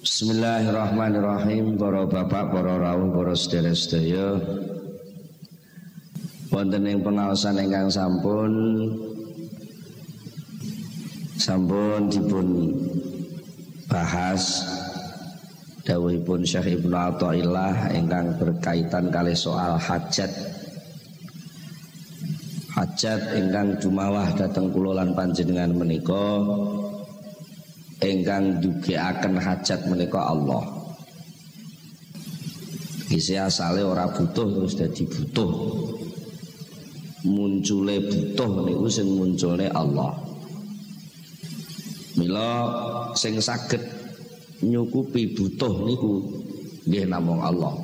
Bismillahirrahmanirrahim. Para bapak, para rawuh, para sedherek-sedaya, wonten ing pengaosan ingkang sampun dipun bahas dawuhipun Syekh Ibnu Athaillah ingkang berkaitan kalih soal hajat ingkang dumawah dhateng kula lan panjenengan menika ingkang ndugekaken hajat menika Allah. Isi asale ora butuh terus dadi butuh. Muncule butuh niku sing munculne Allah. Mila sing saged nyukupi butuh niku nggih namung Allah.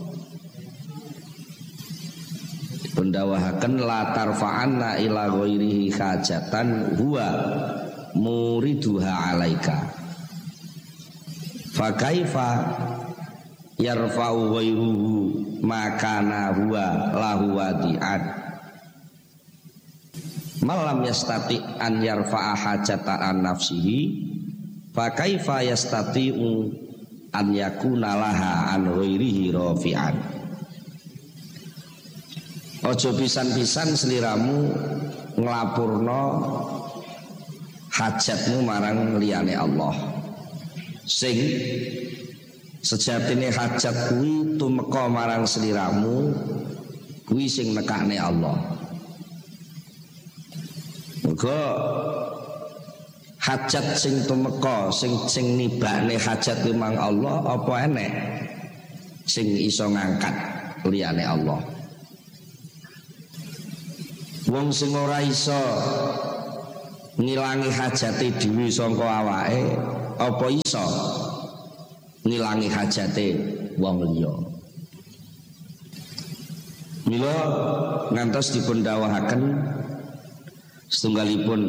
Pendawahaken la tarfa'anna ila ghairihi hajatan huwa muriduha alaika. Fa kaifa yarfa'u ghairuhu makana huwa lahu wadi'an malam yastati an yarfa'a hajata an nafsihi fa kaifa yastati'u an yakuna laha an ghairihi rafi'an. Ojo pisan-pisan sliramu nglapurno hajatmu marang liyane Allah. Sing sejatine hajat kuwi tumeka marang sliramu kuwi sing nekane Allah. Muga hajat sing tumeka sing nibakne hajat kuwi mang Allah apa enek sing iso ngangkat liyane Allah. Wong sing ora iso ngilangi hajate dhewe saka awake apa iso ngilangi hajate wong liya. Mila ngantos dipun dawuhaken setunggalipun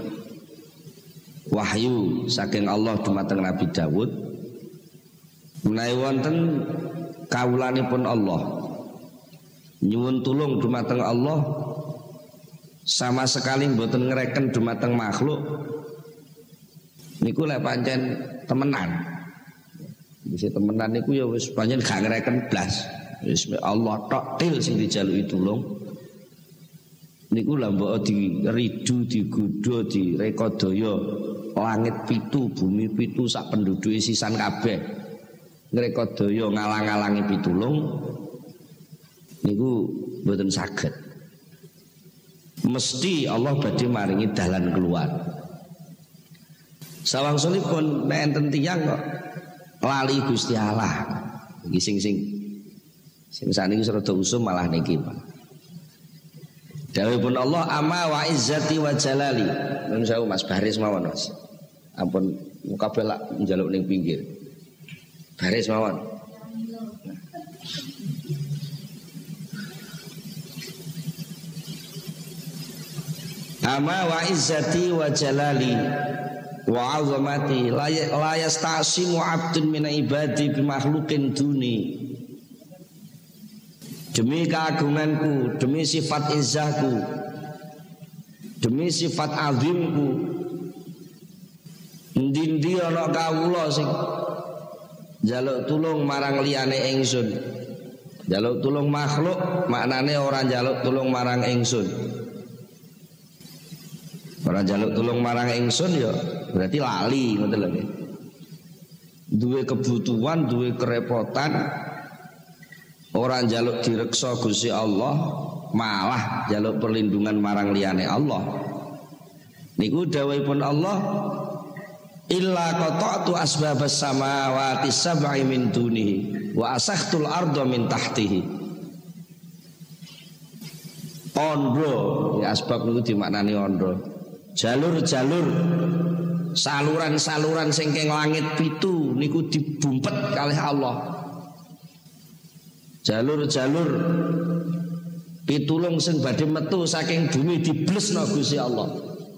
wahyu saking Allah dumateng Nabi Daud menawi wonten kawulanipun Allah nyuwun tulung dumateng Allah sama sekali mboten ngereken dumateng makhluk niku lek pancen temenan. Wis temenan niku ya wis pancen gak ngereken blas. Wis Allah tok til sing dijaluki tulung. Niku lha mbok diridu, digodha, direkodaya langit 7, bumi 7 sak penduduke sisan kabeh. Ngrekodaya ngalang-alangi pitulung niku mboten saged. Mesti Allah badhe maringi dalan keluar. Sawangsulipun nek enten tiyang kok lali Gusti Allah. Iki sing saniki rada usum malah niki, Pak. Dawuhipun Allah amma wa izzati wa jalali. Nun sewu Mas baris mawon, Mas. Ampun kabeh lak njaluk ning pinggir. Baris mawon. Amma wa izzati wa jalali wa azamati la yasta'simu 'abdun min ibadi bi makhluqin duni. Demi keagunganku, demi sifat izzahku, demi sifat azimku, endi-endi ana kawula sing njaluk tulung marang liyane ingsun. Njaluk tulung makhluk maknane ora njaluk tulung marang ingsun. Ora njaluk tulung marang ingsun ya berarti lali ngoten lho. Duwe kebutuhan, duwe kerepotan, ora njaluk direksa Gusti Allah, malah njaluk perlindungan marang liyane Allah. Niku dawuhipun Allah, illa qata'tu asbabas samawati sab'i min dunihi wa asakhtul arda min tahtihi. Ondo, ya asbab niku dimaknani ondo. Jalur-jalur saluran-saluran sing keng langit 7 niku dibumpet kalih Allah. Jalur-jalur pitulung sing badhe metu saking bumi diblesno Gusti Allah.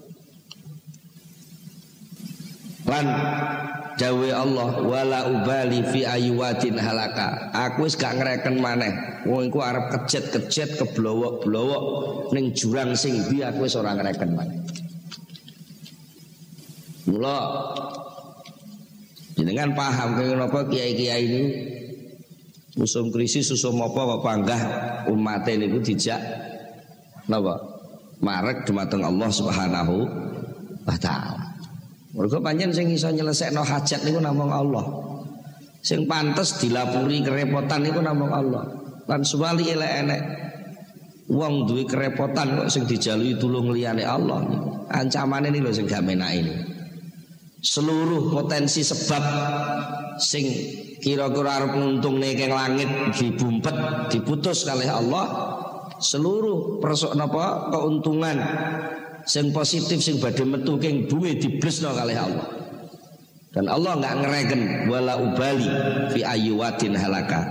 Lan dawuh Allah wala ubali fi ayyuwatin halaka. Aku wis gak ngreken maneh. Wong iku arep kejet-kejet keblowok-blowok ning jurang sing ndi aku wis ora ngreken maneh. Mula Jenengan paham kenapa kiai-kiai ini usum krisis usum apa panggah umat niku dijak napa marek dumateng Allah Subhanahu wa taala. Mergo pancen sing iso nyelesekno hajat niku namung Allah. Sing pantes dilapuri kerepotan niku namung Allah. Lan suwali elek-elek wong duwe kerepotan kok sing dijalui tulung liyane Allah niku. Ancamane niku lho sing gak menak ini. Seluruh potensi sebab sing kira-kira arep nguntungne keng langit dibumpet diputus kalih Allah. Seluruh keuntungan sing positif sing badhe metu keng bumi diblesno kalih Allah. Dan Allah enggak ngereken wala ubali fi ayyuwatin halaka.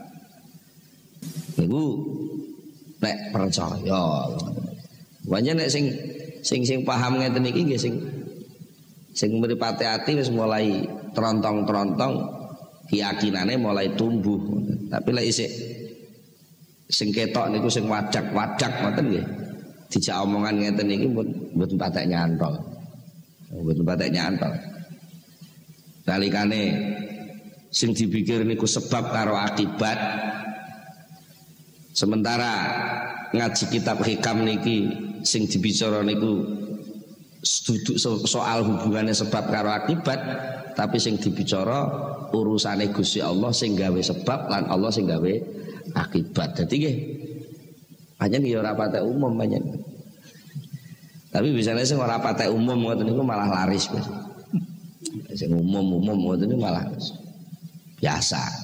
Niku nek percaya. Banyak nek sing paham ngeten iki nggih sing mripate ati wis mulai trontong-trontong keyakinane mulai tumbuh. Tapi lek isih sing ketok niku sing wadak-wadak ngoten nggih. Dijak omongan ngeten iki mboten patek nyantol. Mboten patek nyantol. Nalikane sing dipikir niku sebab karo akibat. Sementara ngaji kitab hikam niki sing dibicara niku duduk soal hubungannya sebab karo akibat, tapi sing dibicara urusane Gusti Allah sing gawe sebab lan Allah sing gawe akibat. Dadi nggih pancen ya ora patek umum pancen. Tapi biasanya sing ora patek umum ngoten niku malah laris. Sing umum-umum ngoten niku malah biasa.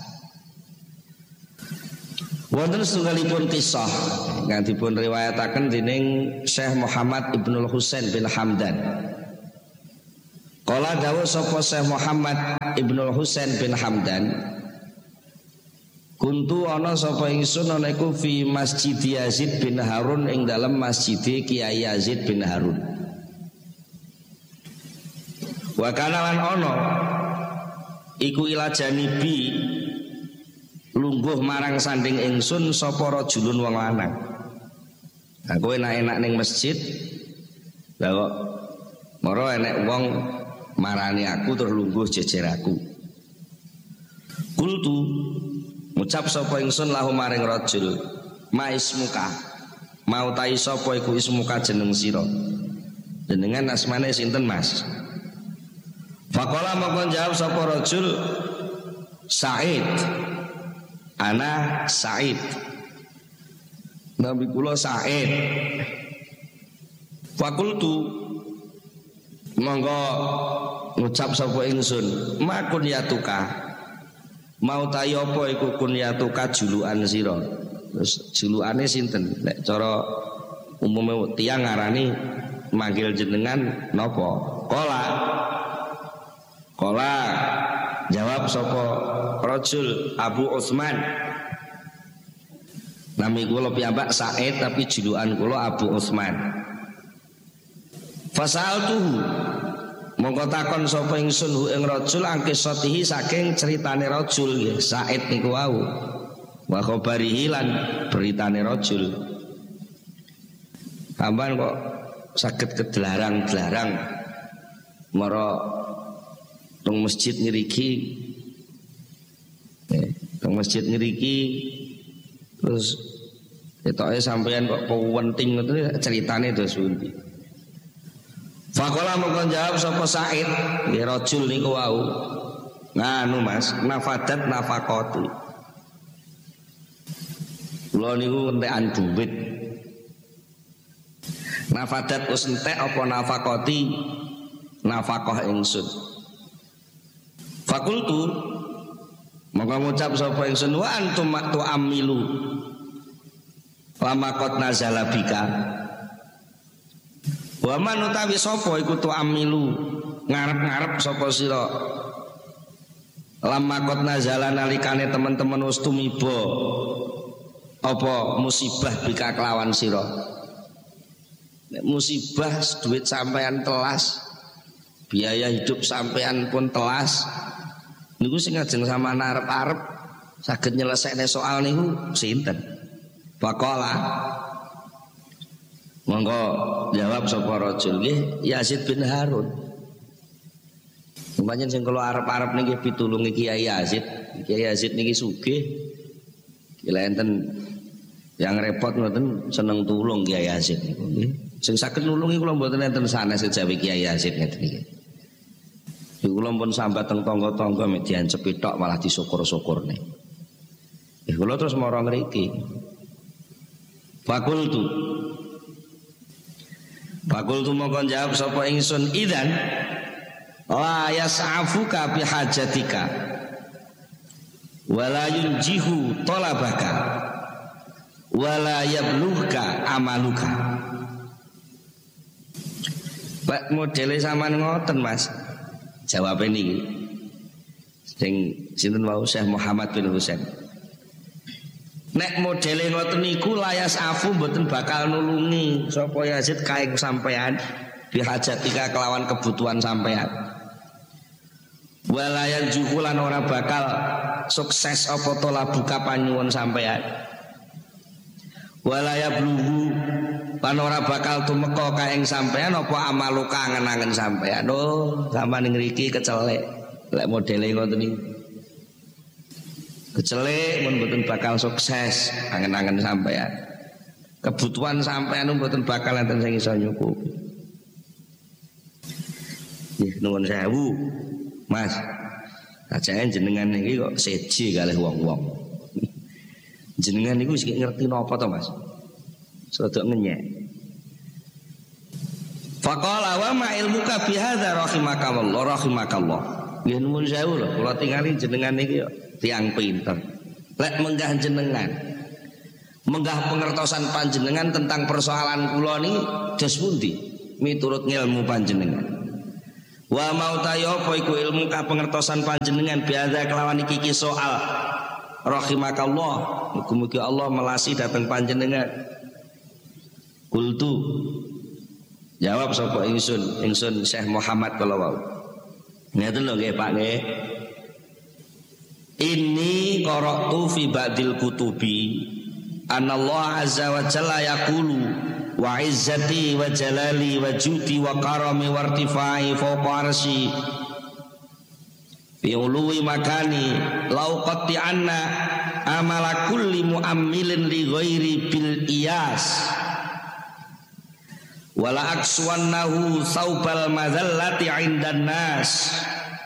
Wonten setunggalipun kisah kang dipun riwayataken dening Syekh Muhammad Ibnul Husain bin Hamdan. Kala dawuh sapa Syekh Muhammad Ibnul Husain bin Hamdan, kuntu ana sapa ingsun ana iku fi Masjid Yazid bin Harun ing dalem Masjid Kiai Yazid bin Harun. Wa kana lan ana iku ila janibi lungguh marang sanding ingsun sapa rajulun wong lanang. Nah kowe enak-enak ning masjid lha kok moro enek wong marani aku terus lungguh jejer aku. Kultu ngucap sapa ingsun lahu maring rajul, ma ismuka, mau tai sapa iku ismuka jeneng sira. Jenengan asmane sinten Mas? Faqala mongkon jawab sapa rajul, Said. Ana Said. Nabi kula Said. Fakultu monggo ngucap sapa ingsun, ma kunyatuka. Mau tayo apa iku kunyatuka julukan sira. Terus julukane sinten? Nek cara umume tiyang ngarani manggil jenengan napa? Kola jawab sapa rajul Abu Utsman. Nami kula piyambak Said tapi julukan kula Abu Utsman. Fasaltuhu mongko takon sapa ingsun hu ing rajul angkisatihi saking ceritane rajul nggih Said niku wau. Wa khabarihi lan beritane rajul. Sampeyan kok saged kedelarang-delarang mara teng masjid ngriki. Teng masjid ngriki terus ketoke sampeyan kok penting ngoten ceritane terus pundi. Faqala mongkon jawab sapa Said, nggih rajul niku wau. Nganu Mas, nafadat nafaqati. Kula niku entekan duit. Nafadat wis entek apa nafaqati? Nafaqah ingsun. Fakultu maka ngucap sapa ingsun wa antum tu'amilu lama qad nazala bika. Wa man utawi sapa iku tu'amilu ngarep-ngarep sapa sira lama qad nazala nalikane teman-teman wis tumiba apa musibah bika kelawan sira. Nek musibah duit sampean telas, biaya hidup sampean pun telas, niku sing ngajeng sama arep-arep saged nyelesekne soal niku sinten? Faqala monggo jawab sapa rajul nggih Yazid bin Harun. Pancen sing kula arep-arep niki pitulungi Kiai Yazid. Kiai Yazid niki sugih. Kila enten yang repot ngoten seneng tulung Kiai Yazid niku nggih. Sing saged nulungi kula mboten enten sanes sejawi Kiai Yazid ngeten niki. Kula pun sambat teng tangga-tangga mek diancepi tok malah disyukur-syukurne. Kula terus mara ngriki. Fakultu mongko jawab sapa ingsun idzan la yas'afuka bi hajatika wala yunjihu talabaka wala yablughka amaluka. Pak modele sampean ngoten Mas. Jawabe niki. Sing sinten wau Syekh Muhammad bin Husain. Nek modele ngoten niku layas afu mboten bakal nulungi sapa Yazid kae sampean bihajatika kelawan kebutuhan sampean. Walayan juhulan ora bakal sukses apa to labuka panyuwun sampean. Walaya bluhu lan ora bakal tumeka kae sampean apa amaluka angen-angen sampean. Oh, sampean ngriki kecelek. Lek modele ngoten niku. Kecelek mun mboten bakal sukses angen-angen sampean. Kebutuhan sampean mboten bakal enten sing iso nyukupi. Nggih nuwun sewu. Mas. Ajane jenengan iki kok seji kalih wong-wong. Jenengan niku sik ngerti napa to Mas? Sedok ngenyek. Faqala wa ma ilmuka bi hadza rahimakallah. Nggih nuwun sewu lho, kula tingali jenengan niki kok tiyang pinter. Lek menggah jenengan menggah pengertosan panjenengan tentang persoalan kula niki dos pundi miturut ilmu panjenengan. Wa mautayo apa iku ilmu ka pengertosan panjenengan biadza kelawan iki soal rahimakallah. Mugi-mugi Allah melasi dateng panjenengan. Kultu jawab sapa ingsun Syekh Muhammad kala wau. Ngeten lho nggih Pak nggih. Inni qara'tu fi ba'dil kutubi anallah azza wa jalla yaqulu wa izzati wa jalali wa judi wa karami wa irtifai fawqa arsy fi uluwi makani lau qatti anna amala kulli mu'ammilin li ghairi bil iyas wala aksuwannahu saubal madzallati 'indan nas.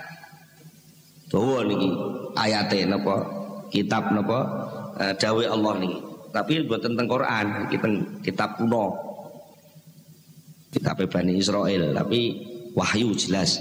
Dawa niki ayate napa kitab napa dawuh Allah niki. Tapi buat tentang Quran, kitab kuno, kitab Bani Israel, tapi wahyu jelas.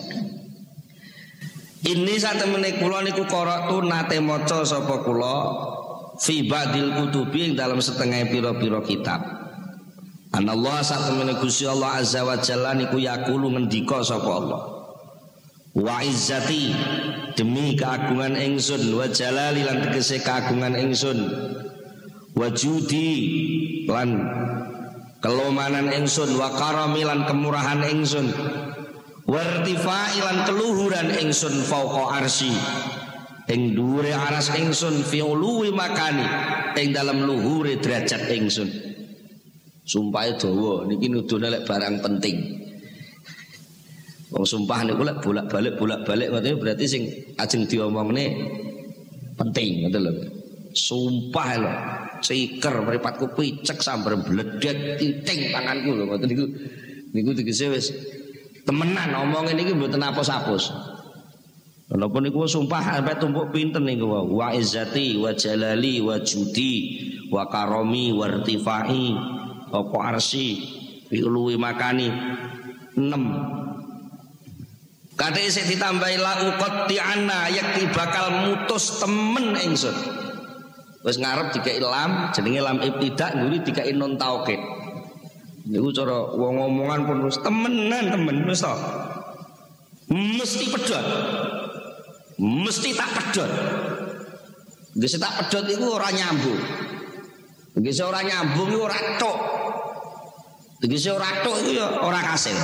Ini saat temene kula niku qara'tu nate maca sapa kula fi ba'dil kutubi dalam setengah pira-pira kitab. Anallah saat temene Gusti Allah azza wa jalla niku yaqulu ngendika sapa Allah. Wa izzati demi keagungan ingsun wa jalali lan tegese keagungan ingsun. Wajudi lan kelomanan ingsun wa karami lan kemurahan ingsun wartifai lan keluhuran ingsun fauqa arsy ing dhuwure aras ingsun fi uluwi makani ing dalam luhure derajat ingsun. Sumpahe dawa niki nudune lek barang penting. Wong sumpah niku lek bolak-balik ngoten berarti sing ajeng diomongne penting ngoten lho. Sumpah lho. Ciker mripatku picek sambar bledek titing tanganku lho ngoten niku tegese wis temenan omongin niki mboten apus-apus. Napa niku sumpah sampai tumpuk pinten niku wa izzati wa jalali wa judi wa karami wa irtifai apa arsy fi uluwi makani 6. Kadhe isih ditambahi la uqatti anna yakti bakal mutus temen ingsun. Wis ngarep dikai lam jenenge lam ibtidak nguri dikai nun taukid. Niku cara wong ngomongan pun wis temenan temen wis to. Mesti pedhot. Mesti tak pedhot. Nggih tak pedhot iku ora nyambung. Nggih ora nyambung iku ora tok. Nggih ora tok iku ya ora kasil.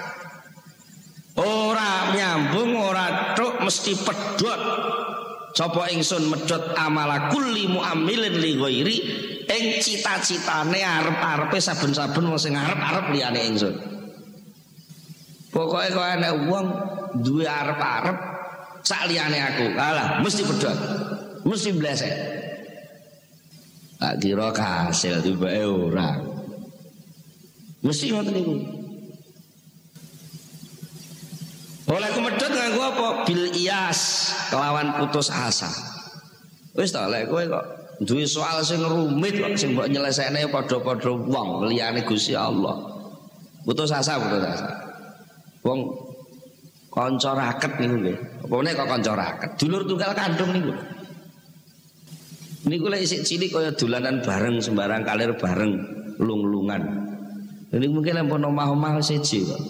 Ora nyambung ora tok mesti pedhot. Sapa ingsun medhot amala kulli mu'ammilin li ghairi ing cita-citane arep-arepe saben-saben wong sing arep-arep liyane ingsun. Pokoke kok ana wong duwe arep-arep sak liyane aku. Alah, mesti pedhot. Mesti blesek. Tak kira kasil tibake ora. Mesti ngoten niku. Oleh kumedhot nganggo apa? Bil iyas, kelawan putus asa. Wis ta lek kowe kok duwe soal sing rumit kok sing mbok nyelesekne padha-padha wong liyane Gusti Allah. Putus asa. Wong kanca raket niku nggih. Apa meneh kok kanca raket? Dulur tunggal kandung niku. Niku lek isih cilik kaya dolanan bareng sembarang kalir bareng lung-lungan. Ini mungkin lempun omah-omah siji kok.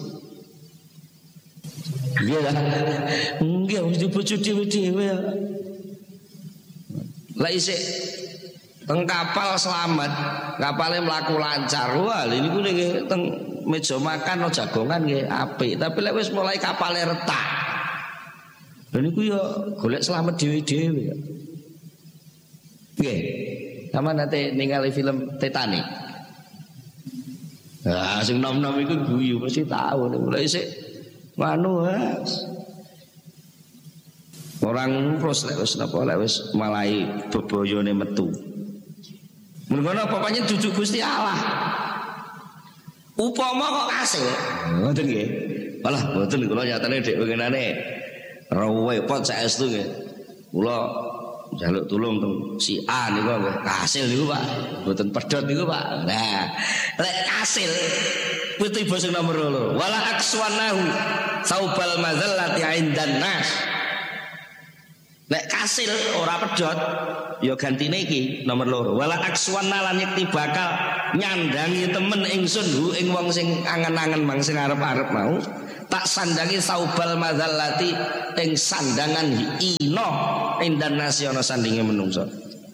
Nggih lah. Nggih wis dibojo dhewe-dhewe. Lah isih teng kapal selamat, kapale mlaku lancar. Wah, niku nggih teng meja makan no jagongan nggih apik, tapi lek wis mulai kapale retak. Lha niku ya golek selamat dhewe-dhewe. Nggih. Sama nanti ningali film Titanic. Nah, sing nom-nom iku guyu mesti tahu nek mulai isih manu wis. Orang terus lek wis napa lek wis malai beboyone metu. Ngono pokoknya dudu Gusti Allah. Upama kok kasil. Ngoten nggih. Walah mboten kula nyatane dek pengenane repot saestu nggih. Kula njaluk tulung teng si A niku nggih. Kasil niku Pak. Mboten pedhot niku Pak. Nah, lek kasil tiba sing nomor 2. Wala akswanahu saubal mazallati indan nas. Lek kasil ora pedhot ya gantine iki nomor 2. Wala akswana lan yakti bakal nyandangi temen ingsun hu ing wong sing angen-angen mang sing arep-arep mau tak sandangi saubal madzallati ing sandangan ino indan nasiono sandinge menungso.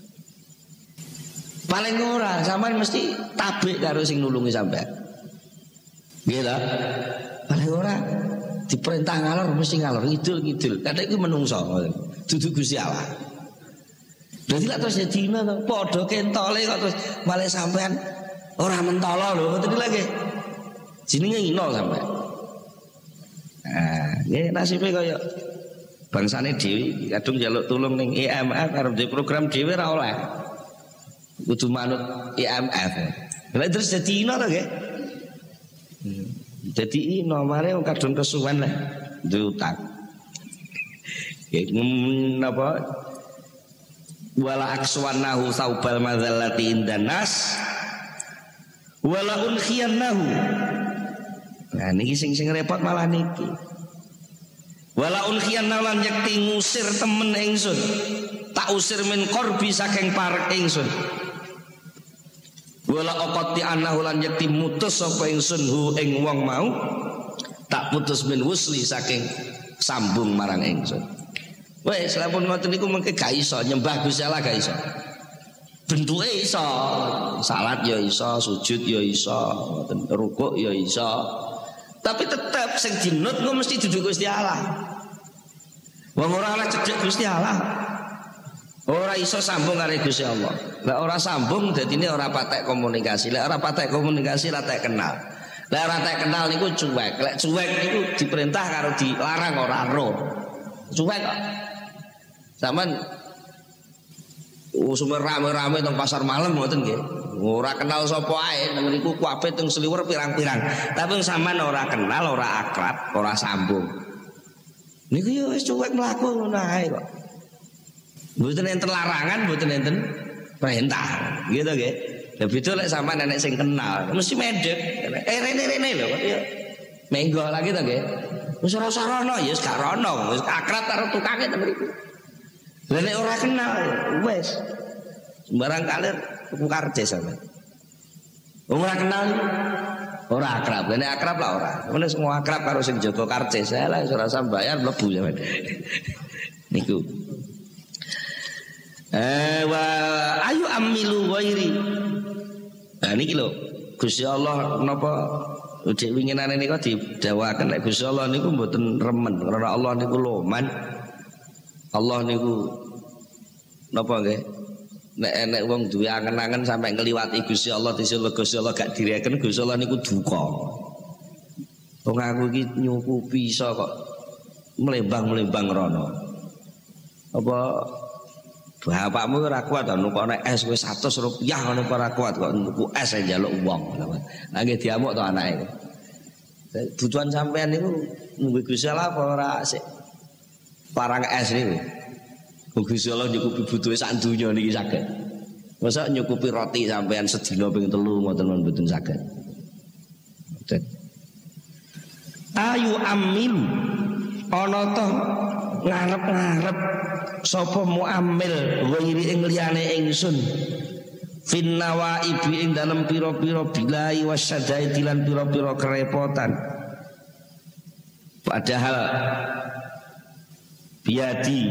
Paling ora sampean mesti tabik karo sing nulungi sampean. Nggih ta? Paling ora diperintah ngalor mesti ngalor ngidul-ngidul. Kadang iku menungso dudu Gusti Allah. Berarti lah terus jadi ino to, padha kentole kok terus malah sampean ora mentolo lho, ngoten lagi. Jenenge ino sampean. Nah, nggih nasibe kaya bangsane dhewe kadung njaluk tulung ning IMF arep di program dhewe ora oleh. Kudu manut IMF. Lah terus jadi ino to nggih. Jadi ino mare wong kadung kesuwen lah diutang. Napa wala akswanahu saubal madzallati indan nas wala unkhiyanahu. Nah niki sing repot malah niki. Wala unkhiyanahu lan yakti ngusir temen ingsun. Tak usir min qarbi saking parek ingsun. Wala aqati anahu lan yakti mutus sapa ingsun hu ing wong mau. Tak putus min wusli saking sambung marang ingsun. Wes lamun ngoten niku mengke gak iso nyembah Gusti Allah gak iso. Bentuke iso, salat ya iso, sujud ya iso, rukuk ya iso. Tapi tetep sing dinut ku mesti dudu Gusti Allah. Wong ora oleh cedhek Gusti Allah. Ora iso sambung karo Gusti Allah. Lah ora sambung dadine ora patek komunikasi. Lah ora patek komunikasi ora patek kenal. Lah ora patek kenal niku cuek. Lek cuek niku diperintah karo dilarang ora ro. Cuek kok. Sampeyan sumber rame-rame teng pasar malam ngoten nggih. Ora kenal sapa ae nang niku kabeh teng sliwer pirang-pirang. Tapi sampean ora kenal, ora akrab, ora sambung. Niku yo wis cuek mlaku ngono ae kok. Mboten enten larangan, mboten enten perintah. Gitu nggih. Lah beda lek sampean nek sing kenal, mesti medhek. Rene-rene lho kok yo. Menggo lagi to nggih. Wis ora usah rono, ya wis gak rono, wis akrab karo tukange to mriku. Lah nek ora kenal wis sembarang kalir tuku karcis sampe. Ora kenal ora akrab. Lah nek akrab lah ora. Wis semua akrab karo sing jaga karcis. Lah ora usah bayar mlebu sampe. Niku. Wa ayu amilu ghairi. Nah niki lho Gusti Allah napa dek winginane niku didawaken nek Gusti Allah niku mboten remen karena Allah niku loman. Allah niku napa nggih? Nek enek wong duwe angen-angen sampai ngliwati Gusti Allah disuwun Gusti Allah gak direken Gusti Allah niku duka. Wong aku iki nyukupi iso kok melembang-melembang rono. Apa bapakmu ora kuat to nukone es wis 100 rupiah ngono ora kuat kok nuku es ae njaluk wong. Lah nggih diamuk to anake. Butuhan sampean niku munggo Gusti Allah apa ora sik parang es niku. Gusti Allah nyukupi butuhe sak donya niki saged. Masa nyukupi roti sampean sedina ping 3 ngoten mboten saged. Ayu amilu ana to ngarep-ngarep sapa muamil ghairi ing liyane ingsun fin nawaibi ing dalem pira-pira bilai wasyadai dilan pira-pira kerepotan padahal biadi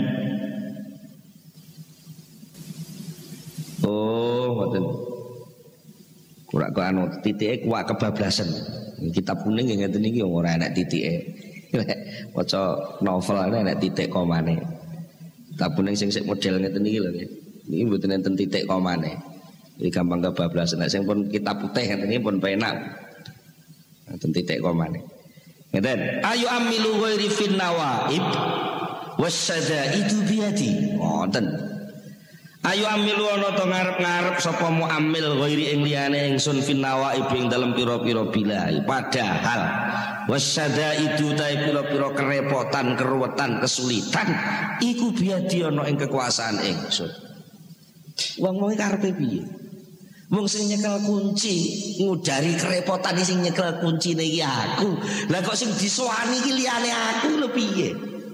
ngoten kurak kok anu titike kuak kebablasan kitab kuning nggih ngeten iki ora enak titike maca novel enak titik komane kitab kuning sing model ngeten iki lho nggih niki mboten enten titik komane iki gampang kebablasan nek sing pun kitab putih ngeten iki pun penak enten titik komane ngeten ayu amilu ghairi fin nawaib wasadaidu biadi ngoten ayu amilu ana to ngarep-ngarep sapa muamil ghairi ing liyane ingsun fin nawaib ing dalem pira-pira bilai padahal wasadaidu ta pira-pira kerepotan keruwetan kesulitan iku biadi ana ing kekuasaan ingsun wong-wong karepe piye wong sing nyekel kunci ngudari kerepotan sing nyekel kuncine iki aku lah kok sing disowani iki liyane aku lho piye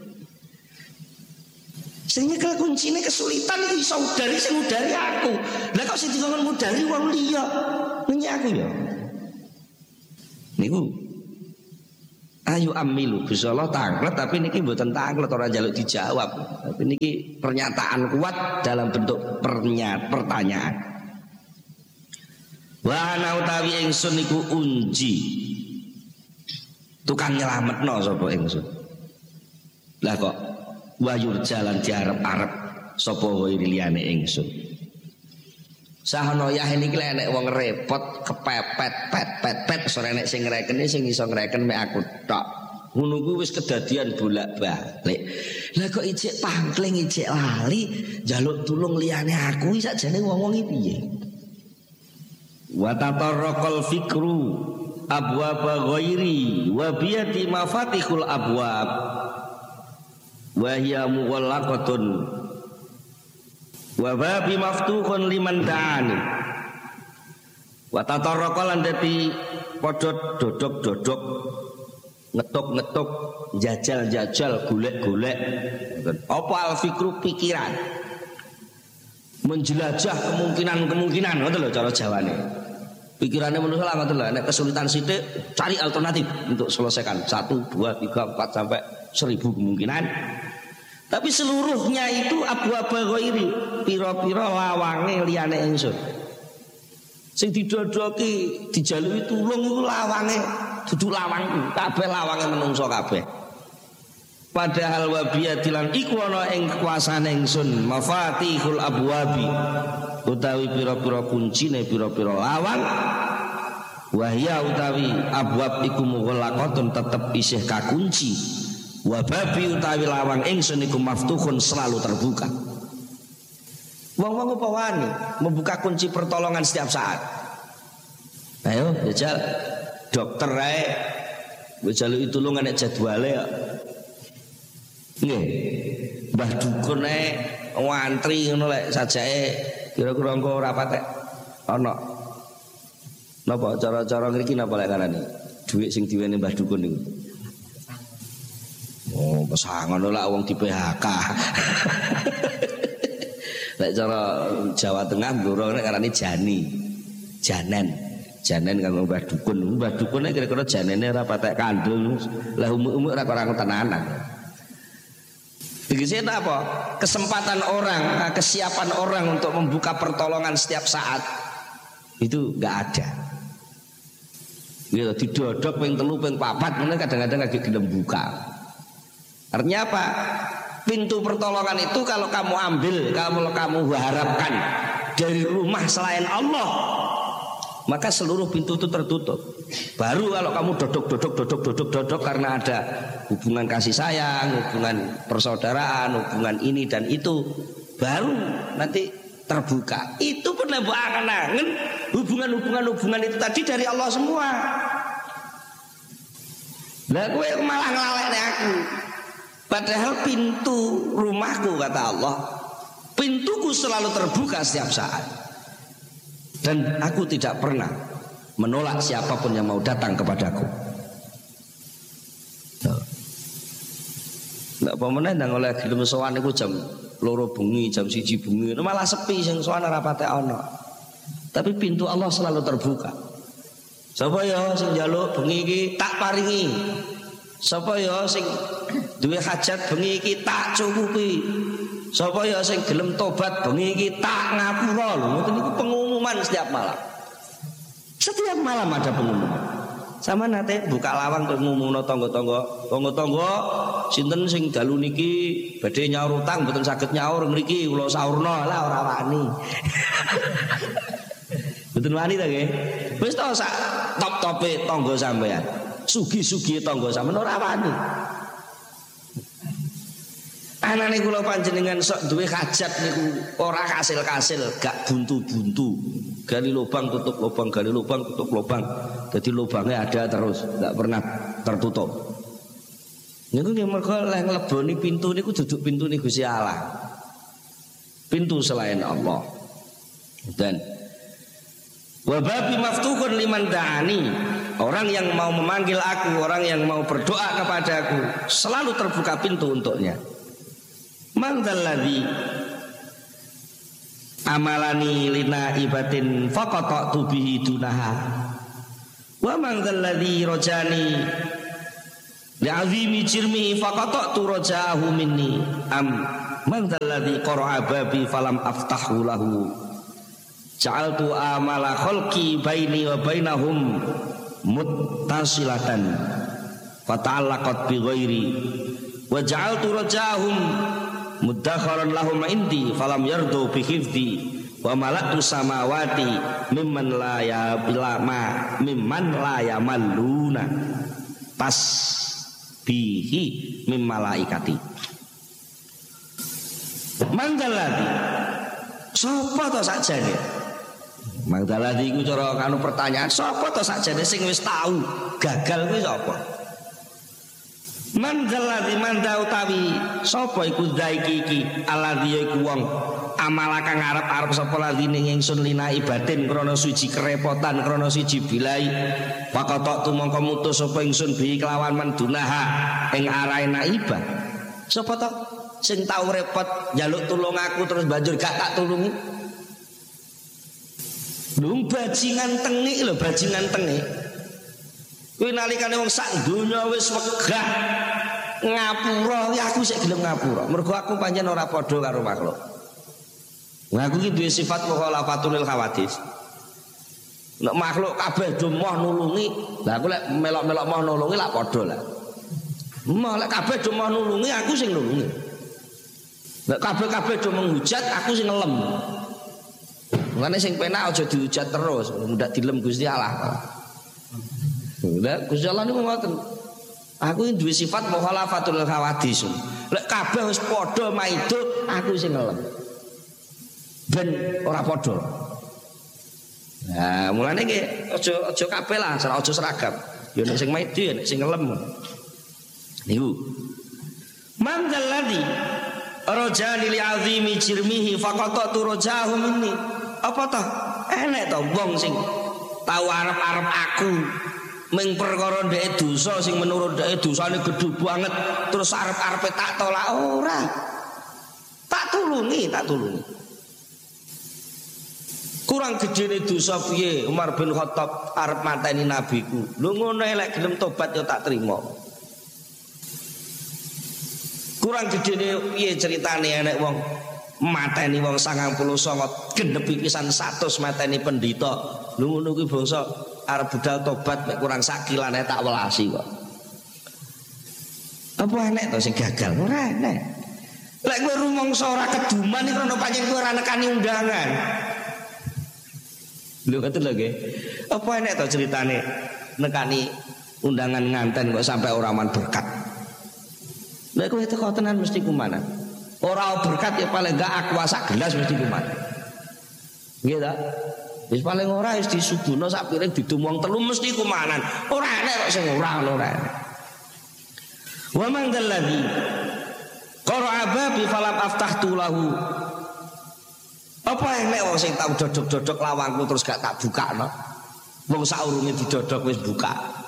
sing nyekel kuncine kesulitan iki iso udari sing ngudari aku. Lah kok sing dikon ngudari wong liya. Niki aku ya. Niku ayu amilu Gusti Allah tanglet tapi niki mboten tanglet ora njaluk dijawab. Tapi niki pernyataan kuat dalam bentuk pertanyaan. Wa ana utawi ingsun niku unji. Tukang nyelametno sapa ingsun. Lah kok wayur jalan diarep-arep sapa wae liyane ingsun. Sahono yah niki lek nek wong repot kepepet pet sore nek sing ngrekeni sing iso ngreken mek aku tok. Ngono kuwi wis kedadian bolak-balik. Lah kok ijek pangkling ijek lali njaluk tulung liyane aku sakjane wong-wong iki piye? Wa tatarraqal fikru abwaba ghairi wa biyati mafatihul abwab wa hiya mughallaqatun wa babi maftuhun liman da'ani wa tatarraqa lan dadi padha dodok-dodok ngetuk-ngetuk jajal-jajal golek-golek apa al-fikru pikiran menjelajah kemungkinan-kemungkinan ngoten lho cara Jawane pikirannya manusia lah ngoten lho nek kesulitan sithik cari alternatif untuk selesaikan 1 2 3 4 sampai 1000 kemungkinan. Tapi seluruhnya itu abu-abu ghairi, pira-pira lawange liyane ingsun. Sing didodoki dijaluki tulung iku lawange dudu lawangku, kabeh lawange menungso kabeh. Padahal wabiyatilan iku ana ing kekuasaan ingsun, mafatihul abwabi. Utawi pira-pira kuncine pira-pira lawang. Wahya utawi abwab iku mughallaqatun tetep isih kakunci. Wababi utawi lawang ingsun iku maftuhun selalu terbuka. Wong-wong apa wani membuka kunci pertolongan setiap saat. Ayo jajal dokter ae wis jaluki tulungan nek jadwale kok. Nggih. Mbah dukun ae ngantri ngono lek sajake kira-kira engko ora patek ana. Napa cara-cara ngriki napa lek kanane? Dhuwit sing diwene Mbah dukun niku. Oh, pesangon lah wong di PHK. Lek cara Jawa Tengah Blora nek karane jani. Janen karo Mbah Dukun. Mbah Dukun nek kira-kira janene ora patek kandung. Lah umuk-umuk ora kurang tenanan. Iki apa? Kesempatan orang, kesiapan orang untuk membuka pertolongan setiap saat itu enggak ada. Ya didodok ping 3 ping 4 meneh kadang-kadang lagi gelem buka. Artinya apa? Pintu pertolongan itu kalau kamu ambil, kalau kamu harapkan dari rumah selain Allah, maka seluruh pintu itu tertutup. Baru kalau kamu dodok karena ada hubungan kasih sayang, hubungan persaudaraan, hubungan ini dan itu, baru nanti terbuka. Itu pun lebih angen-angen hubungan itu tadi dari Allah semua. Lah kowe malah nglalekne aku. Padahal pintu rumahku, kata Allah, pintuku selalu terbuka setiap saat. Dan aku tidak pernah menolak siapapun yang mau datang kepadaku. Nggak pemenang nang oleh gelem sowan iku jam 2 bengi, jam 1 bengi, malah sepi sing sowan ora patek ana. Tapi pintu Allah selalu terbuka. Sapa ya sing njaluk bengi iki tak paringi. Sapa ya sing duwe hajat bengi iki tak cukupi. Sapa ya sing gelem tobat bengi iki tak ngapura. Lho ngoten niku pengumuman setiap malam. Setiap malam ada pengumuman. Sama nate buka lawang kok ngumumno tangga-tangga sinten sing dalu niki badhe nyaur utang mboten saged nyaur mriki kula saurna lah ora wani. Mboten wani ta nggih. Wis to sak top-tope tangga sampean. Sugi-sugi tangga sampean ora wani. Anane kula panjenengan sok duwe hajat niku ora kasil-kasil, gak buntu-buntu. Gali lubang tutup lubang, gali lubang tutup lubang. Jadi lubangnya ada terus, gak pernah tertutup. Niku nggih mergo leh ngleboni pintu niku duduk pintu niku Gusti Allah. Pintu selain Allah. Dan wa babi maftuhun liman da'ani. Orang yang mau memanggil aku, orang yang mau berdoa kepadaku, selalu terbuka pintu untuknya. Man dzalladzi amalani lina ibatin faqata'tu bihi dunaha wa man dzalladzi rajani li'azimi jirmi faqata'tu raja'ahu minni am man dzalladzi qara'a babi falam aftahu lahu ja'altu amala khalqi baini wa bainahum muttasilatan fata'allaqat bi ghairi wa ja'altu raja'ahum muddakharan lahum indi falam yardu bi hifdzi wa malatu samawati mimman la yamalluna tas bihi mim malaikati. Manggalati sapa to sakjane? Manggalati iku cara kanu pertanyaan sapa to sakjane sing wis tau gagal kuwi sapa? Mandzalladzi manda utawi sapa iku zaiki iki alladzi iku wong amala kang arep-arep sapa ladine ingsun lina ibadin krana suci kerepotan krana siji bilai faqata tu mongko mutus sapa ingsun bi kelawan mendunaha ing arahe naibah. Sapa to sing tau repot njaluk tulung aku terus banjur gak tak tulungi? Lho bajingan tengik lho, bajingan tengik. Kuwi nalikane wong sak donya wis wegah ngapura, ya aku sik gelem ngapura. Mergo aku pancen ora padha karo makhluk. Nah aku iki duwe sifat mukhalafatul khawadis. Nek makhluk kabeh do moh nulungi, lah aku lek melok-melok moh nulungi lak padha lah. Moh lek kabeh do moh nulungi aku sing nulungi. Nek kabeh-kabeh do menghujat aku sing ngelem. Mulane sing penak aja dihujat terus, ndak dilem Gusti Allah. Lah Gusti Allah niku ngoten. Aku iki duwe sifat mukhalafatul khawadis. Lek kabeh wis padha maido, aku sing ngelem. Ben ora padha. Nah, mulane iki aja kabeh lah, aja seragam. Ya nek sing maido ya nek sing ngelem. Niku. Man dzalladzi rajani li azimi jirmihi faqatatu rajahu minni. Apa to? Enek to wong sing tau arep-arep aku ming perkara ndek dosa sing menurut ndek dosane gedhe banget terus arep-arepe tak tolak ora. Tak tulungi. Kurang gedene dosa piye Umar bin Khattab arep mateni nabiku. Lho ngono lek gelem tobat ya tak trima. Kurang gedene piye ceritane enek wong mateni wong 99 genep pisan 100 mateni pendhita. Lho ngono kuwi bangsa arep budal tobat mek kurang sakilane tak welasi kok. Apa enek to sing gagal? Ora enek. Lek kowe rumangsa ora keduman iki ana pancen kowe ora nekani undangan. Lho ngoten lho nggih. Apa enek to ceritane nekani undangan nganten kok sampai ora man berkat. Lha kowe teko tenan mesti kumanan. Ora berkat ya paling gak aqua sak gelas mesti kumanan. Nggih ta? Wis paling ora wis disuguhno sak piring didumong telu mesti kumanan. Ora enek kok sing ora enek. Wa man dalladzi qara'a babi falam aftahtu lahu. Apa enek wong sing tau dodok-dodok lawangku terus gak tak bukakno. Wong saurunge didodok wis buka.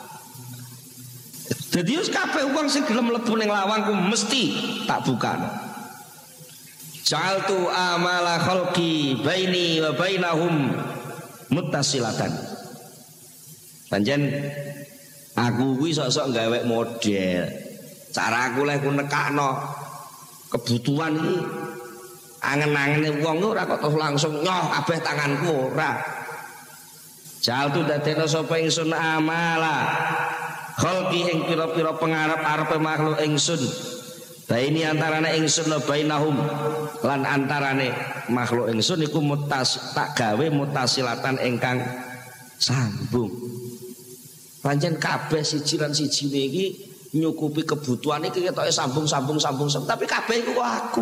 Dadi wis kabeh wong sing gelem mlebu ning lawangku mesti tak bukakno. Ja'altu amala khalqi baini wa bainahum muttasilatan. Pancen aku kuwi sok-sok gawe model. Cara aku lek ku nekakno kebutuhan iki angen-angene wong ora kok terus langsung nyoh kabeh tanganku ora. Jal tu dadekno sapa ingsun amala khalqi ing pira-pira pengarep-arepe makhluk ingsun. Baini antarane ingsun bainahum lan antarane makhluk ingsun iku tak gawe mutasilatan ingkang sambung. Pancen kabeh siji lan sijine iki nyukupi kebutuhan iki ketoke sambung tapi kabeh iku aku.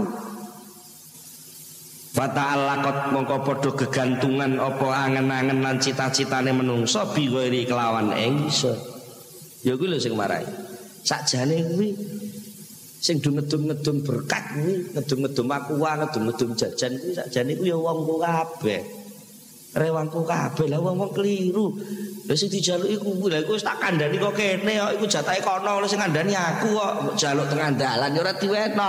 Fata'allaqat mongko padha gegantungan apa angen-angen lan cita-citane menungso biwiri kelawan ingsun. Ya kuwi lho sing marai. Sakjane kuwi sing ngedum-ngedum berkat kuwi, ngedum-ngedum aqua, ngedum-ngedum jajan kuwi sakjane kuwi ya wongku kabeh. Rewangku kabeh lah wong keliru. Lha sing dijaluki kuwi lha iku wis tak kandhani kok kene kok iku jatahe kono lho sing ngandani aku kok njaluk tengah dalan ya ora diwetno.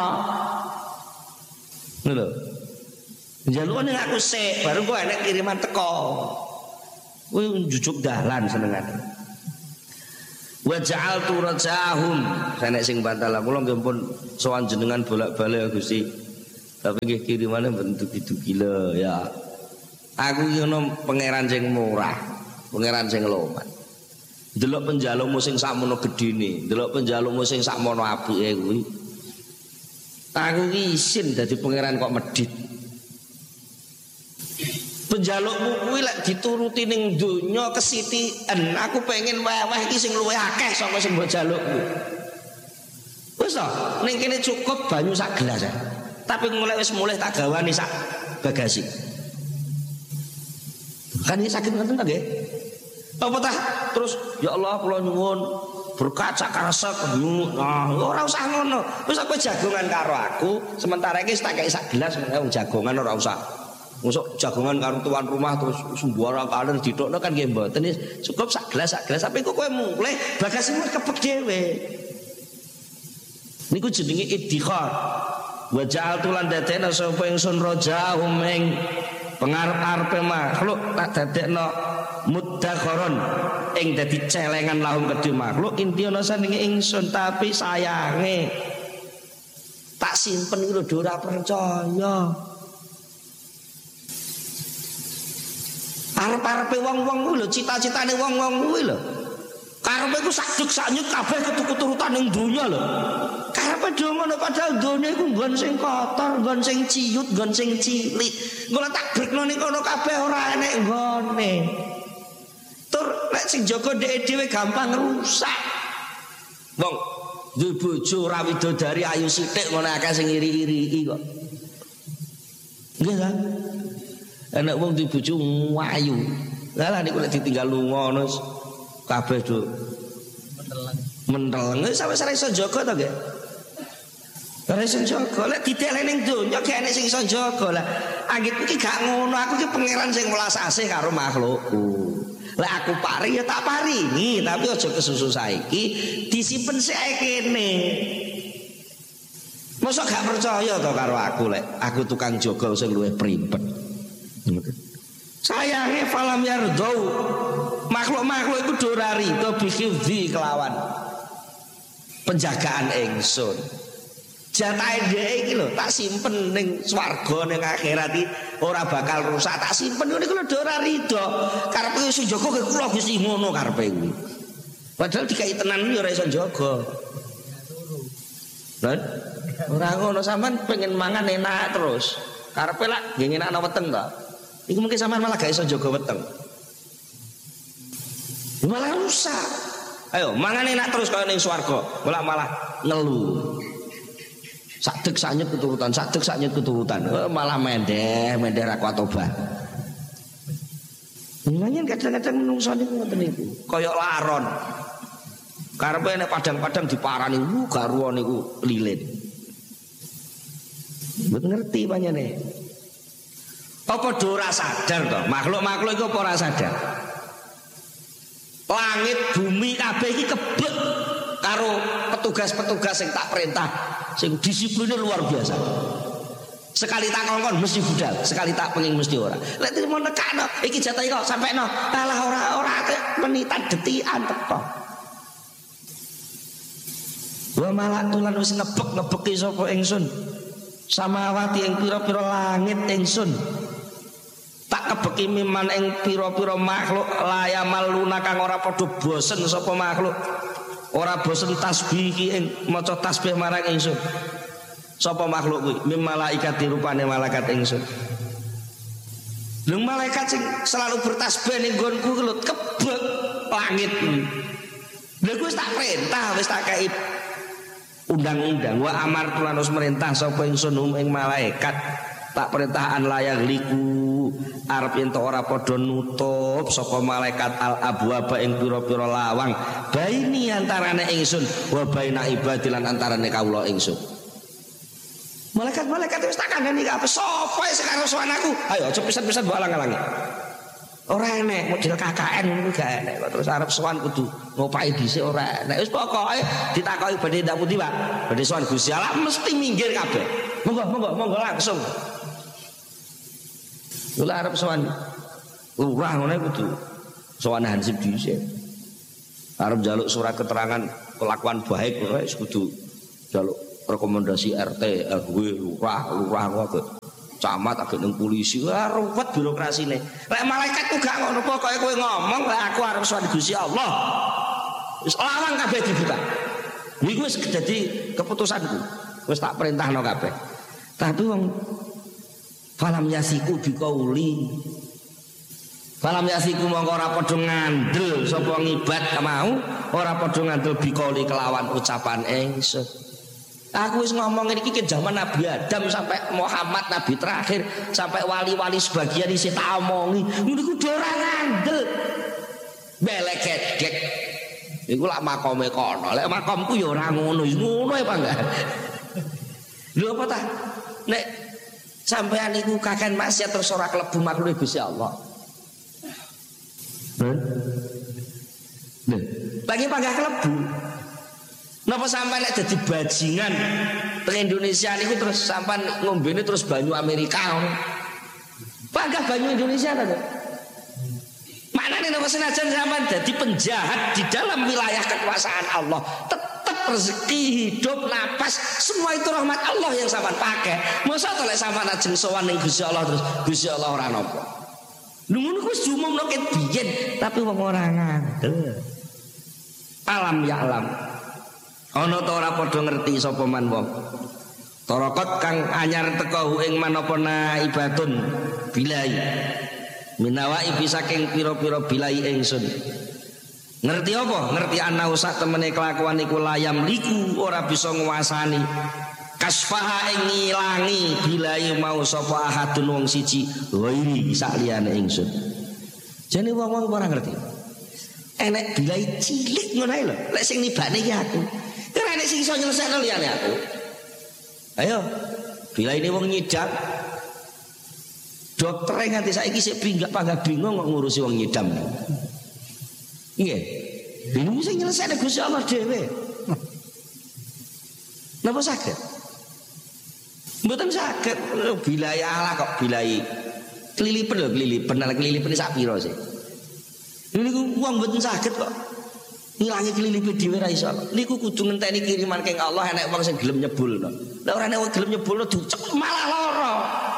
Lho. Njalukane aku sik baru kok enek kiriman teko. Kuwi njujuk dalan senengane. Wa ja'altu rajahum sanek sing bantala kula nggih pun sowan jenengan bolak-balik Gusti. Tapi nggih kirimane bentuk itu gila ya. Aku iki ono pangeran sing murah, pangeran sing loman. Delok penjalukmu sing sakmono gedene, delok penjalukmu sing sakmono apike kuwi. Aku iki isin dadi pangeran kok medhit. Penjalukmu kuwi lek dituruti ning donya kesithien, aku pengen weweh iki sing luwih akeh saka sing mbok jalukku. Wis to, ning kene cukup banyu sak gelas ya. Tapi mulai wis mulih tak gawani sak bagasi. Kan ini sakit ngoten ta nggih? Apa tah terus ya Allah kula nyuwun berkat sak karesek nah ora usah ngono. Wis kowe jagongan karo aku, sementara iki tak kei sak gelas wong jagongan ora usah. Mosok jagongan karo tuan rumah terus sembarang kaler ditokno kan nggih mboten cukup sak gelas tapi kok kowe mulih bagasimu kepek dhewe. Niku jenenge iddikhar. Wa ja'altu lan dadekna sapa ingsun rajahum ing pengarep-arepe makhluk tak dadekno muddakharon ing dadi celengan lahum kedhe makhluk inti ana saninge ingsun tapi sayange tak simpen iki lho ora percaya. Arep-arepe wong-wong kuwi lho cita-citane wong-wong kuwi lho. Karepe ku sakjuk saknyut kabeh keturutan ning donya lho. Karepe dhewe ngono padahal donya iku nggon sing kotor, nggon sing ciut, nggon sing cilik. Ngono tak brekno ning kono kabeh ora enek nggone. Tur nek sing jaga dhewe gampang rusak. Wong duwe bojo ora widodari ayu sithik ngono akeh sing iri-iri kok. Nggih ta? Enek wong duwe bojo ayu. Lah niku lek ditinggal lunga ngono kabeh do menteleng sampe iso jaga to nggih. Ora iso jaga lek diteleh ning donya gak enek sing iso jaga lah. Anggit iki gak ngono, aku iki pangeran sing welas asih karo makhlukku. Lek aku pari ya tak paringi, tapi aja kesusu saiki disimpen sik kene. Mosok gak percaya to karo aku lek aku tukang jaga sing luwih primpet. Sayange falam yardau makhluk-makhluk iku ora rido bihifzi kelawan penjagaan ingsun. Jatahe dhek iki lho tak simpen ning swarga ning akhirat iki ora bakal rusak, tak simpen niku lho ora rido. Karepe iso jaga ke kula Gusti ngono karepe kuwi. Padahal dikai tenan ya ora iso jaga. Lan ora ngono sampean pengen mangan enak terus. Karepe lak nggih enakno weteng to. Iku mungkin sampean malah gak iso jaga weteng. Malah rusak. Ayo mangan enak terus kaya ning swarga, malah ngeluh. Sadek sanyet keturutan, malah mendeh ra kuat tobat. Nyanyian kadang-kadang menungso niku ngoten niku, kaya laron. Karepe nek padang-padang diparani, garwa niku lilin. Mboten ngerti panjene. Apa do ora sadar to? Makhluk-makhluk iku apa ora sadar? Langit bumi kabeh iki kebek karo petugas-petugas sing tak perintah, sing disiplinnya luar biasa. Sekali tak kongkon mesti budal, sekali tak pengin mesti ora. Lek mau nekakno, iki jatahe kok sampeno. Alah ora menitan detikan teko. Wa malatulan wis ngebeki sapa ingsun. Samawati ing pira-pira langit ingsun. Tak kebeki miman ing pira-pira makhluk layamal luna kang ora padha bosen sapa makhluk. Ora bosen tasbih ing maca tasbih marang ingsun. Sapa makhluk kuwi? Mim malaikat dirupane malaikat ingsun. Lha malaikat sing selalu bertasbih ning nggonku lho kebek langit kuwi. Lha kuwi wis tak perintah, wis tak kei undang-undang wa amar lan wis merintah sapa ingsun ing malaikat. Tak perintahan layak liku arep ento ora padha nutup sapa malaikat al abwaba ing pira-pira lawang baini antarane ingsun wa baina ibadi lan antarane kawula ingsun. Malaikat-malaikat wis tak kandhani kabeh sapa sing karo sowan aku. Ayo aja pisan-pisan mbok alang-alangi. Ora enek model KKN ngono gak enek kok terus arep sowan kudu ngopahi dhisik ora enek. Wis pokoke ditakoki badhe ndak pundi, Pak? Badhe sowan Gusti Allah mesti minggir kabeh. Monggo langsung. Lha arep sowan lurah ngene kudu sowan hansip dhisik. Arep njaluk surat keterangan kelakuan baik wis kudu njaluk rekomendasi RT, RW, lurah kok camat agak nang polisi. Wah ruwet birokrasine. Lek malaikat ku gak ngono pokoke kowe ngomong lek aku arep sowan Gusti Allah. Wis lawang kabeh dibuka. Niku wis dadi keputusanku. Wis tak perintahno kabeh. Tapi wong falam yasiku biqauli. Falam yasiku mongko ora padha ngandel sapa ngibat mau, ora padha ngandel biqauli kelawan ucapan ingsun. Aku wis ngomong iki ke zaman Nabi Adam sampai Muhammad Nabi terakhir sampai wali-wali sebagian isi tak omongi. Niku ora ngandel. Belek-gedek. Iku lak makome kono. Lek makomku ya ora ngono. Ngono apa enggak? Lho apa ta? Nek sampean niku kaken maksiat terus ora klebu makhluk Gusti Allah. Lho, lagi panggah klebu. Napa sampai nek dadi bajingan teng Indonesia niku terus sampean ngombene terus banyu Amerika. Panggah banyu Indonesia ta, Dok? Maknane napa senajan sampean dadi penjahat di dalam wilayah kekuasaan Allah, tetap rezeki, hidup, napas, semua itu rahmat Allah yang sampean pakai. Mosok to lek sampean ajeng sowan ning Gusti Allah terus Gusti Allah ora napa. Lho ngono kuwi diumumno ket biyen, tapi wong ora ngandel. Alam ya alam. Ana ta ora padha ngerti sapa man wong. Tarakot kang anyar teko ing manapa naibatun bilai. Minawai saking pira-pira bilai ingsun. Ngerti apa? Ngerti ana sak temene kelakuan iku layam liku ora bisa nguasani. Kasfaha ing ngilangi bilai mau sapa ahadun wong siji ghairi sak liyane ingsun. Jane wong-wong ora ngerti. Enek bilai cilik ngono ae lho. Lek sing nibane iki aku. Ora nek sing iso nyelesekno liyane aku. Ayo, bila ini wong nyidam. Dokter nganti saiki sik panggah bingung kok ngurusi wong nyidam. Nggih. Bingung sing nyelesekne Gusti Allah dhewe. Napa saged? Mboten saged. Bilai Allah kok bilai. Kelilipen lho, kelilipen sak pira sih. Niku wong mboten saged kok. Ngilangi kelilipe dhewe ra iso. Niku kudu ngenteni kiriman keng Allah enek wong sing gelem nyebulno. Lah ora enek wong gelem nyebulno dicek malah lara.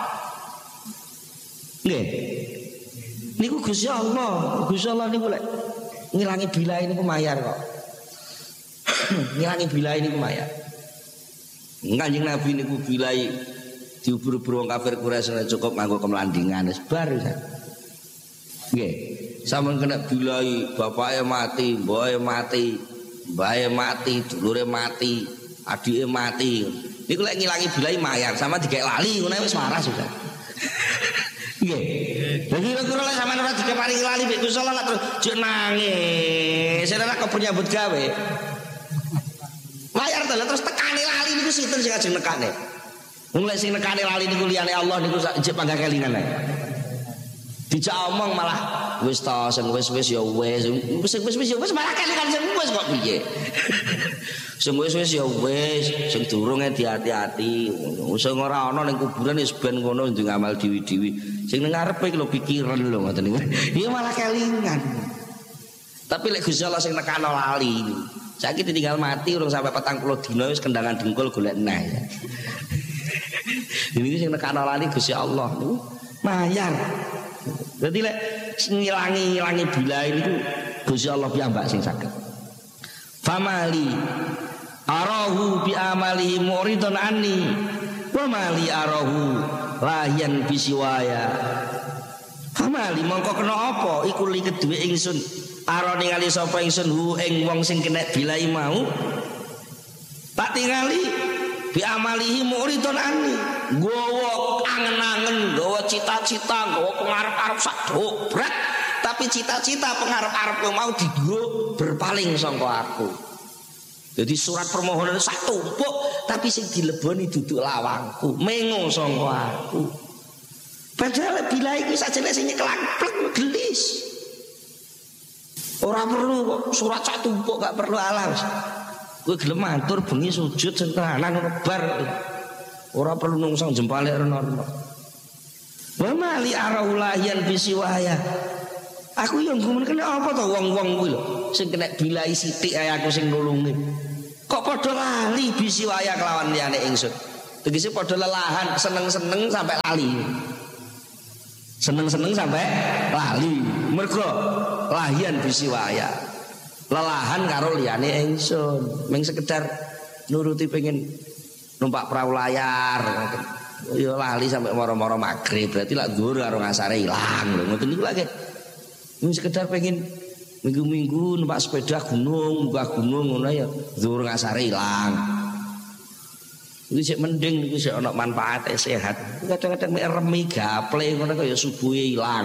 Nggih. Niku Gusti Allah. Gusti Allah niku lek ngilangi bilai niku mayar kok. Ngilangi bilai niku mayar. Kanjeng Nabi niku bilai diubur-ubur wong kafir Quraisy cukup nganggo kemlandingan wis bar wis. Nggih. sampean kena bilai, bapake mati, mboke mati, mbae mati, dulure mati, adike mati. Niku lek ngilangi bilai mayar, sama dikek lali ngono wis waras sudah. Nggih. Dadi kira lek sampean ora dikek paring lali mek Gusti Allah terus jek nangis. Sira kok penyambut gawe. Mayar terus tekane lali niku sinten sing ajeng nekane? Wong lek sing nekane lali niku liyane Allah niku jek panggah kelingan ae. Dijak omong malah wis ta sing wis ya wis ya wis malah kelingan sing wis kok piye. Sing wis ya wis, sing durung hati-hati. Sing ora ana ning kuburan wis ben ngono ndung amal diwi-diwi. Sing ning ngarepe iki lho pikiran lho ngoten niku. Iya malah kelingan. Tapi lek Gusti Allah sing nekano lali. Saiki tinggal mati urung sampai 40 dina wis kendangan dengkul golek neh. Ini sing nekano lali Gusti Allah niku mayar. Dadi lek ngilangi bilai niku Gusti Allah piyambak sing saged. Famali arahu bi amalihi muridun anni wa mali arahu lahyan bisiwaya. Famali mongko kena apa iku li kedue ingsun ara ningali sapa ingsun hu ing wong sing kena bilai mau tak tingali bi amalihi muridun anni gowo angen-angen gowo cita-cita gowo pengarep-arep sak dobrak tapi cita-cita pengarep-arep mau digo berpaling sangka aku. Jadi surat permohonan sak tumpuk tapi sing dileboni duduk lawangku, mengo sangka aku. Padahal bila iki sajane sing nyeklak gelis. Ora perlu kok surat sak tumpuk gak perlu alas. Kowe gelem matur bengi sujud sing tenanan bar. Ora perlu nungsang jempale reno-reno. Wa mali araulahian bisiwaya. Aku yang gumun kena apa to wong-wong kuwi lho sing kena bilai sithik ae aku sing nulungi. Kok padha lali bisiwaya kelawan liyane ingsun. Tegese padha lelahan seneng-seneng sampai lali. Seneng-seneng sampai lali. Mergo lahian bisiwaya. Lelahan karo liyane ingsun. Ming sekedar nuruti pengen numpak perahu layar. Ya lali sampai moro-moro magrib. Berarti lak dhuwur karo ngasare ilang lho. Ngoten niku lagi. Ini sekedar pengen minggu-minggu numpak sepeda gunung, munggah gunung ngono ya, zuhur ngasare ilang. Iki sik mending iki sik ana manfaate sehat. Kadang-kadang mek remi gaple ngono kaya subuhe ilang.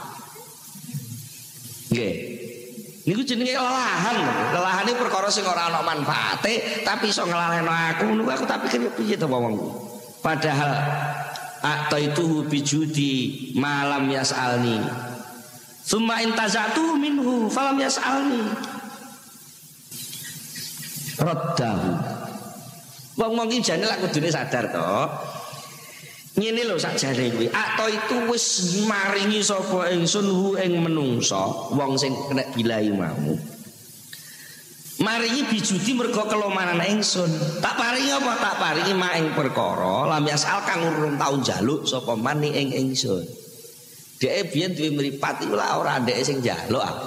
Nggih. Niku jenenge lelahan. Lelahane perkara sing ora ana manfaate tapi iso nglalehno aku. Niku aku tak pikir piye to wong. Padahal ataituhu bijudi malam yasalni. Summa intazatu minhu falam yas'alni raddahu. Wong-wong iki jane lak kudune sadar to. Ngene lho sakjane kuwi. Ato itu wis maringi sapa ingsun hu ing menungso, wong sing kena bilai mau. Maringi bijudi mergo kelomanan ingsun. Tak paringi apa? Tak paringi mak ing perkara lam yas'al kang urung tau njaluk sapa man ing ingsun. Dhek biyen duwe mripat iku lak ora ndek sing njaluk ah.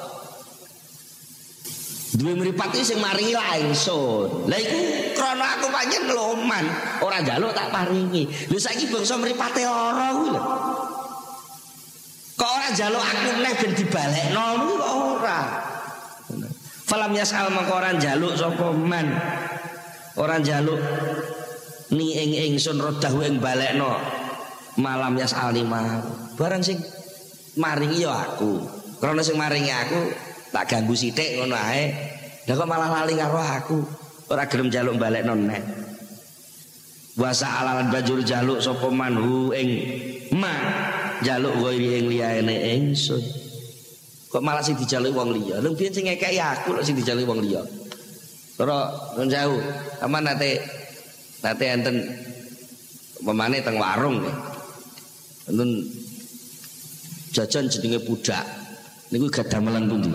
Duwe mripat iki sing maringi lak ingsun. Lah iku krana aku pancen loman, ora njaluk tak paringi. Lho saiki bangsa mripate lara kuwi lho. Kok ora njaluk aku neh ben dibalekno kuwi kok ora. Falam yasal mengko ora njaluk sapa man. Ora njaluk ni ing ingsun rodahu ing balekno. Malam yasal lima. Barang sing maringi ya aku. Karena sing maringi aku tak ganggu sithik ngono ae. Lah kok malah lali karo aku. Ora gelem njaluk balekno nek. Wasa alalan banjur jaluk sapa manhu ing ma njaluk wae ing liyane ingsun. Kok malah sing dijaluk wong liya. Lha biyen sing ngekeki aku lho sing dijaluk wong liya. Ora nun jauh. Aman nate enten pemane teng warung nggih. Enten jajan jenenge budak. Niku gak damelan pundi?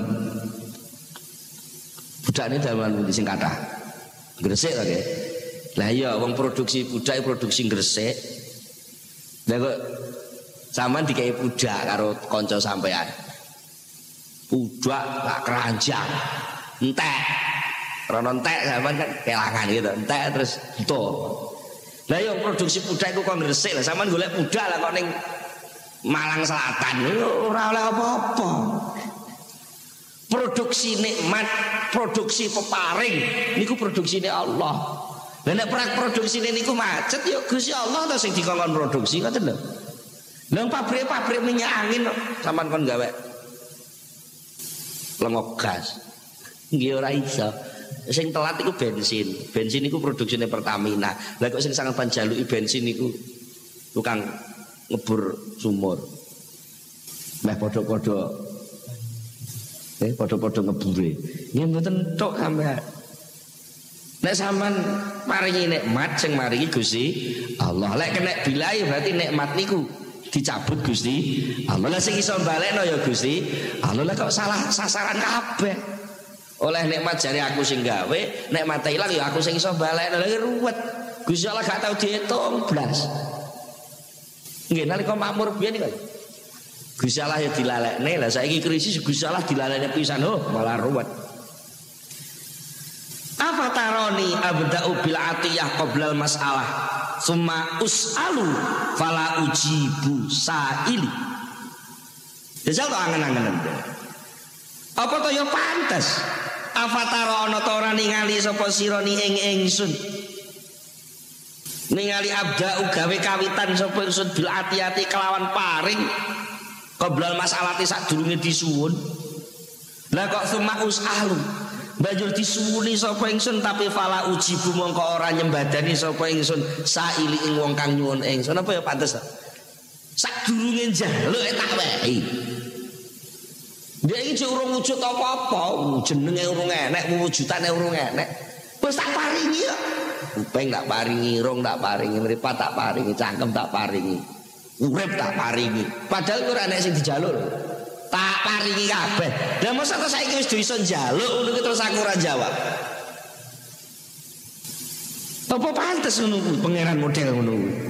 Budak ini damelan pundi sing kathah? Gresik to nggih. Lah iya wong produksi budak produksi Gresik. Lah kok sampean dikei budak karo kanca sampean. Budak gak keranjang. Entek. Rono entek sampean kan kelangan gitu. Entek terus butuh. Lah iya produksi budak iku kon Gresik lah sampean golek budak lah kok ning Malang Selatan ora oleh apa-apa. Produksi nikmat, produksi peparing niku produksine Allah. Lah nek produksine niku macet ya Gusti Allah ta sing dikongkon produksi ngoten lho. Lah pabrik minyak angin sampean kon gawe lengok gas. Nggih ora iso. Sing telat iku bensin. Bensin iku produksine Pertamina. Lah kok sing sangat panjaluki bensin niku tukang ngebur sumur. Meh padha-padha padha-padha ngebure. Nggih mboten tok sampean. Nek sampean maringi nikmat sing maringi Gusti Allah. Lek kena bilai berarti nikmat niku dicabut Gusti Allah. Lah sing iso balekno ya Gusti Allah. Lah kok salah sasaran kabeh. Oleh nikmat jare aku sing gawe, nikmat ilang ya aku sing iso balekno. Lah ruwet. Gusti Allah gak tau diitung blas. Nggih nalika makmur biyen niku Gusti Allah ya dilalekne. Lah saiki krisis Gusti Allah dilalekne pisan malah ruwet. Apa taroni abda'u bil atiyah qoblal mas'alah summa us'alu fala ujibu sa'ili. Jajal to angen-angenan. Apa to ya pantes? Apa tarono to ora ningali sapa sira ni ing ingsun. Ningali abda'u gawe kawitan sapa ingsun bil atiyati kelawan paring qoblal mas'alati sadurunge disuwun. Lah kok summa us'alu banjur disuwuni sapa ingsun tapi fala ujibu mongko ora nyembadani sapa ingsun saili ing wong kang nyuwun ingsun. Apa ya pantes ta? Sadurunge njaluk tak wehi. Dia iki urung wujud apa-apa, jenenge urung enek, wujudane urung enek. Wis tak paringi ya. Kuping tak paringi, irung tak paringi, mripat tak paringi, cangkem tak paringi. Urip tak paringi. Padahal ora enek sing dijaluk lho. Tak paringi kabeh. Lah mosok saiki wis iso njaluk ngono ki terus aku ora jawab. Apa pantes ngono kuwi pangeran model ngono kuwi?